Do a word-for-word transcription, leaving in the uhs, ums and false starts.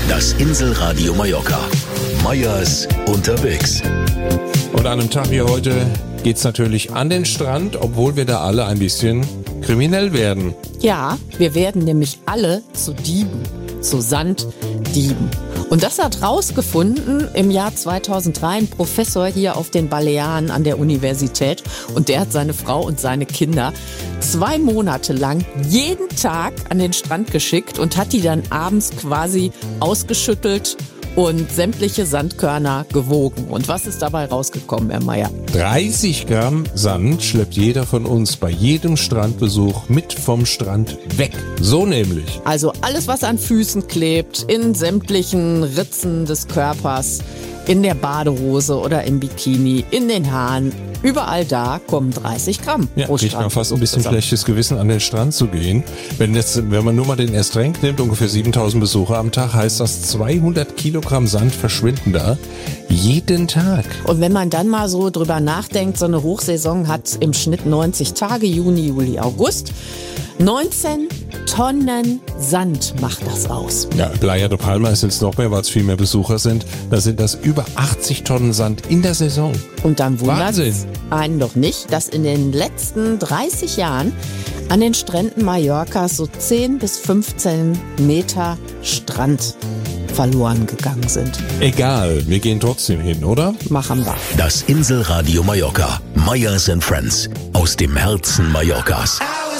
Das Inselradio Mallorca. Meyers unterwegs. Und an einem Tag wie heute geht's natürlich an den Strand, obwohl wir da alle ein bisschen kriminell werden. Ja, wir werden nämlich alle zu Dieben, zu Sanddieben. Und das hat rausgefunden im Jahr zweitausenddrei ein Professor hier auf den Balearen an der Universität. Und der hat seine Frau und seine Kinder zwei Monate lang jeden Tag an den Strand geschickt und hat die dann abends quasi ausgeschüttelt und sämtliche Sandkörner gewogen. Und was ist dabei rausgekommen, Herr Meyer? dreißig Gramm Sand schleppt jeder von uns bei jedem Strandbesuch mit vom Strand weg. So nämlich. Also alles, was an Füßen klebt, in sämtlichen Ritzen des Körpers, in der Badehose oder im Bikini, in den Haaren, überall da kommen dreißig Gramm Ja, pro kriegt man fast ein bisschen zusammen. schlechtes Gewissen, an den Strand zu gehen. Wenn jetzt, wenn man nur mal den Erstränk nimmt, ungefähr siebentausend Besucher am Tag, heißt das zweihundert Kilogramm Sand verschwinden da jeden Tag. Und wenn man dann mal so drüber nachdenkt, so eine Hochsaison hat im Schnitt neunzig Tage, Juni, Juli, August. neunzehn Tonnen Sand macht das aus. Ja, Playa de Palma ist jetzt noch mehr, weil es viel mehr Besucher sind. Da sind das über achtzig Tonnen Sand in der Saison. Und dann wundert Wahnsinn. es einen doch nicht, dass in den letzten dreißig Jahren an den Stränden Mallorcas so zehn bis fünfzehn Meter Strand verloren gegangen sind. Egal, wir gehen trotzdem hin, oder? Machen wir. Das Inselradio Mallorca. Meyers and Friends. Aus dem Herzen Mallorcas.